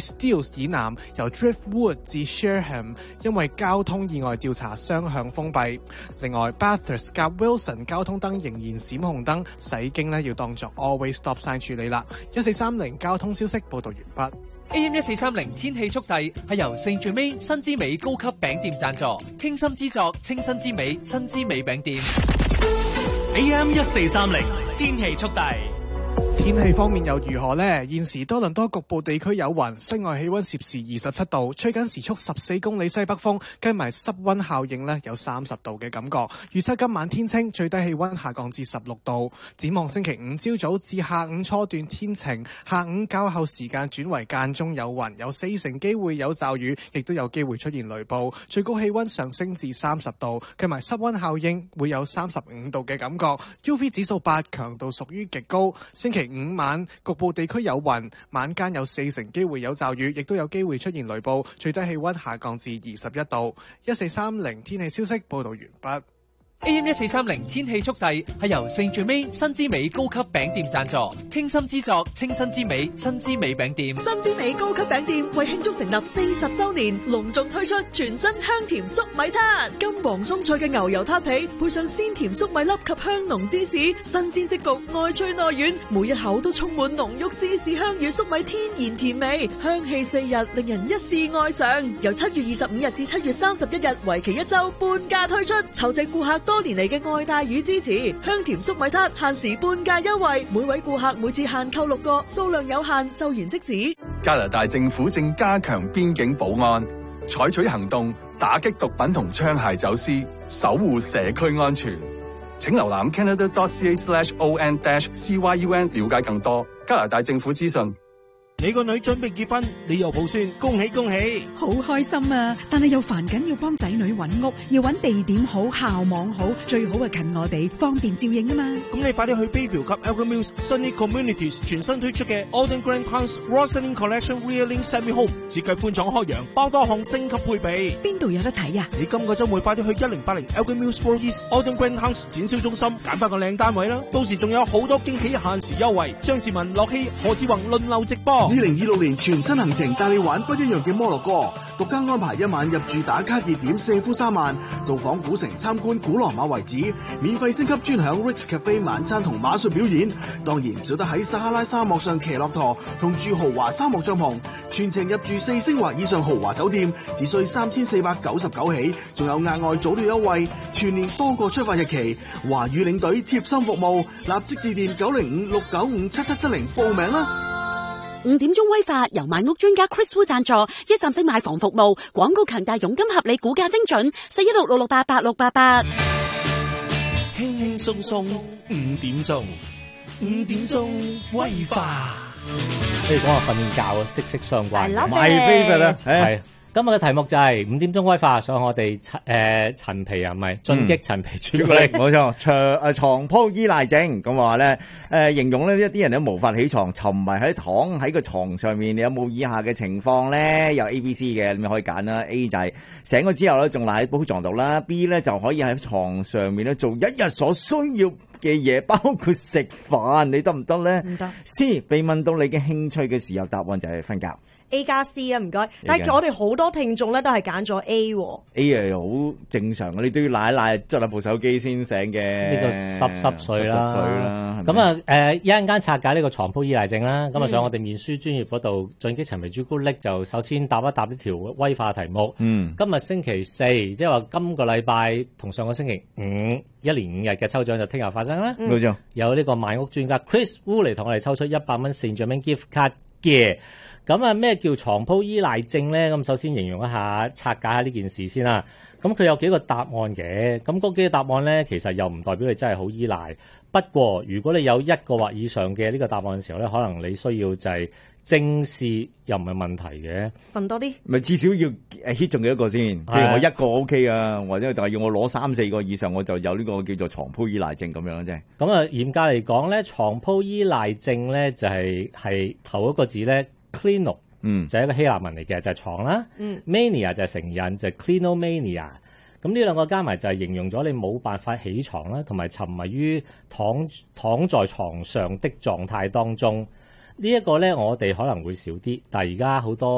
Steeles 以南由 Driftwood 至 Sherham 因為交通意外調查雙向封閉。另外 Bathurst 夾 Wilson 交通燈仍然閃紅燈，駛經呢要當作 Always Stop sign 處理啦。1430交通消息報導完畢。 AM1430 天氣速遞係由聖最美新之美高級餅店贊助，傾心之作清新之美新之美餅店。 AM1430 天氣速遞。 天氣方面又如何呢？現時多倫多局部地區有雲，室外氣溫攝氏27度，吹緊時速14公里西北風，計埋濕溫效應呢有30度嘅感覺。預測今晚天清，最低氣溫下降至16度。展望星期五朝早至下午初段天晴，下午較後時間轉為間中有雲，有40%機會有驟雨，亦都有機會出現雷暴。最高氣溫上升至30度，計埋濕溫效應會有35度嘅感覺。UV 指數8，強度屬於極高。星期5晚局部地區有雲，晚間有40%機會有驟雨，亦都有機會出現雷暴，最低氣溫下降至21度。1430天氣消息報道完畢。 AM1430天氣速遞係由聖最美新之美高級餅店贊助，傾心之作清新之美新之美餅店。 新之美高級餅店為慶祝成立40週年，隆重推出全新香甜粟米撻，金黃鬆脆嘅牛油撻皮配上鮮甜粟米粒及香濃芝士，新鮮即焗，外脆內軟，每一口都充滿濃郁芝士香與粟米天然甜味，香氣4日，令人一試愛上。由7月25日至7月31日，為期1週，半價推出，籌值顧客多年嚟嘅愛戴與支持。香甜粟米撻限時半價優惠，每位顧客每次限購6個，數量有限，售完即止。 加拿大政府正加強邊境保安，採取行動打擊毒品同槍械走私，守護社區安全。請瀏覽 canada.ca/on-cyun 了解更多加拿大政府資訊。 你個女準備結婚，你又抱孫，恭喜恭喜！ 好開心啊！但係又煩緊要幫仔女揾屋，要揾地點好、校網好，最好係近我哋，方便照應啊嘛！ 咁你快啲去 Bayview 及 Elgin Mills Sunny Communities 全新推出嘅 Alden Grand House Rosalind Collection Rear Link Semi Home， 設計寬敞開揚，包多項升級配備。 邊度有得睇啊？ 你今個週末快啲去1080 Elgin Mills Road East Alden Grand House 展銷中心揀翻個靚單位啦！到時仲有好多驚喜限時優惠，張志文、樂希、何志宏輪流直播。 2026年全新行程帶你玩不一樣嘅摩洛哥，獨家安排1晚入住打卡熱點舍夫沙曼，到訪古城參觀古羅馬遺址，免費升級專享 Rick's Cafe 晚餐同馬術表演，當然唔少得喺撒哈拉沙漠上騎駱駝同住豪華沙漠帳篷，全程入住4星或以上豪華酒店，只需3499起，仲有額外早鳥優惠，全年多個出發日期，華語領隊貼心服務，立即致電905-695-7770報名啦。 5點鐘威化由買屋專家 Chris Wu 贊助，一站式買房服務，廣告強大，佣金合理，估價精準，4166688688。 輕輕鬆鬆5點鐘威化。 不如講下瞓覺啊，息息相關。 My favorite 啦， 係。今日嘅題目就係5點鐘威化，上我哋陳皮啊，唔係進擊陳皮朱古力， 冇錯，床鋪依賴症咁話咧，形容咧一啲人都無法起床，沉迷喺躺喺個床上面，你有冇以下嘅情況咧？有 A、B、C 嘅，你可以揀啦。A 就係醒咗之後咧，仲賴喺鋪床度啦。B 咧就可以喺床上面咧做一日所需要嘅嘢，包括食飯，你得唔得咧？ 唔得。 C 被問到你嘅興趣嘅時候，答案就係瞓覺。 A 加 C 啊，唔該。但係我哋好多聽眾咧都係揀咗 A 喎。 A 係好正常嘅，你都要賴一賴執下部手機先醒嘅。 呢個濕碎啦。咁啊一陣間拆解呢個床鋪依賴症啦。咁啊上我哋面書專頁嗰度進擊陳皮朱古力就首先答一答呢條威化題目。今日星期四，即係話今個禮拜同上個星期五1連5日嘅抽獎就聽日發生啦。 冇錯。 有呢個買屋專家 Chris Wu 嚟同我哋抽出100蚊St. Germain gift card 嘅。咁啊，咩叫床鋪依賴症咧？咁首先形容一下，拆解下呢件事先啦。咁佢有幾個答案嘅，咁嗰幾個答案咧，其實又唔代表你真係好依賴。不過，如果你有1個或以上嘅呢個答案嘅時候咧，可能你需要就係正視，又唔係問題嘅。 瞓多啲， 咪至少要 hit 中幾多個先？譬如我1個 OK 啊，或者就係要我攞3、4個以上，我就有呢個叫做床鋪依賴症咁樣啫。 咁啊，嚴格嚟講咧，床鋪依賴症咧就係頭一個字咧。Klino， 就係一個希臘文嚟嘅，就係床啦。Mania 就係成癮，就係 Klinomania。咁呢兩個加埋就係形容咗你冇辦法起床啦，同埋沉迷於躺在床上的狀態當中。呢一個咧，我哋可能會少啲，但係而家好多